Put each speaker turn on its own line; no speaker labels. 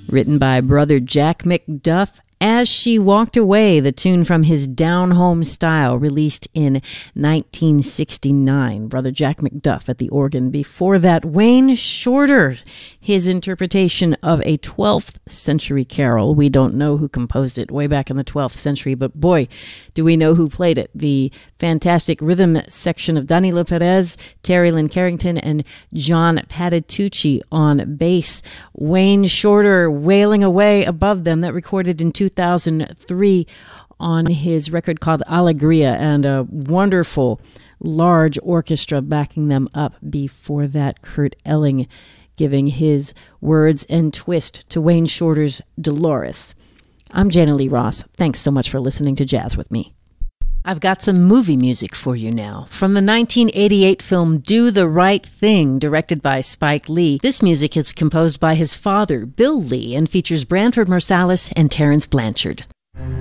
written by brother Jack McDuff. As She Walked Away, the tune from his Down Home Style, released in 1969. Brother Jack McDuff at the organ. Before that, Wayne Shorter, his interpretation of a 12th century carol. We don't know who composed it way back in the 12th century, but boy, do we know who played it. The fantastic rhythm section of Danilo Perez, Terry Lynn Carrington, and John Patitucci on bass. Wayne Shorter wailing away above them, that recorded in 2003 on his record called Alegria, and a wonderful large orchestra backing them up. Before that, Kurt Elling giving his words and twist to Wayne Shorter's Dolores. I'm Jana Lee Ross. Thanks so much for listening to Jazz with me. I've got some movie music for you now. From the 1988 film Do the Right Thing, directed by Spike Lee. This music is composed by his father, Bill Lee, and features Branford Marsalis and Terence Blanchard.